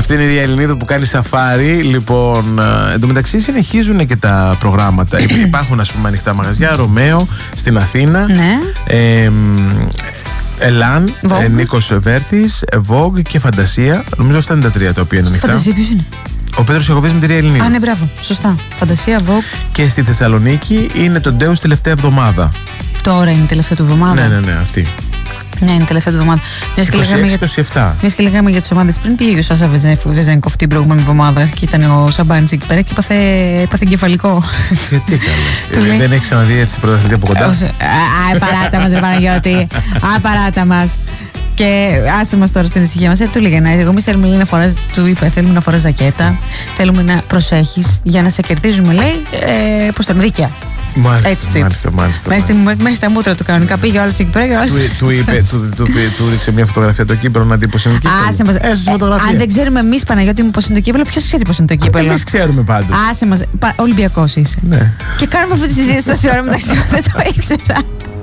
Αυτή είναι η Ρία Ελληνίδου που κάνει σαφάρι. Λοιπόν, εντωμεταξύ συνεχίζουν και τα προγράμματα. Υπάρχουν, ας πούμε, ανοιχτά μαγαζιά. Ρωμαίο στην Αθήνα. Ναι. Ελάν, Νίκος Βέρτης, Vogue και Φαντασία. Νομίζω αυτά είναι τα τρία τα οποία είναι ανοιχτά. Φαντασία ποιος είναι? Ο Πέτρος Ιακωβής με τη Ρία Ελληνίδου. Α, ναι, μπράβο. Σωστά. Φαντασία, Vogue. Και στη Θεσσαλονίκη είναι το Ντέους τελευταία εβδομάδα. Τώρα είναι η τελευταία του εβδομάδα. Ναι, αυτή. Ναι, είναι η τελευταία του εβδομάδα. 26-27. Μιας και λέγαμε για τις ομάδες πριν, πήγε ο Σάσα Βεζένκοφ την προηγούμενη εβδομάδα και ήταν ο Σαμπάνης εκεί πέρα και έπαθε εγκεφαλικό. Γιατί καλά. Δεν έχει ξαναδεί έτσι πρωταθλητή από κοντά. Παράτα μας, ρε Παναγιώτη. Παράτα μας. Και άσε μας τώρα στην ησυχία μας. Του λέγανε, εμείς θέλουμε να φοράς, του είπε, θέλουμε να φοράς ζακέτα, θέλουμε να προσέχεις για να σε κερδίζουμε, λέει, πως ήταν δίκαια. Μάλιστα. Μέσα στα μούτρα του κανονικά πήγε ο άλλος εκεί πέρα. Του ρίξε μια φωτογραφία το κύπελο να δει πως είναι το κύπελο. Αν δεν ξέρουμε εμείς, Παναγιώτη μου, πως είναι το κύπελο, ποιος ξέρει πως είναι το κύπελο? Εμείς ξέρουμε πάντως. Άσε μας, Ολυμπιακός είσαι. Ναι. Και κάνουμε αυτή τη συζήτηση τόση ώρα μεταξύ μας, δεν το ήξερα.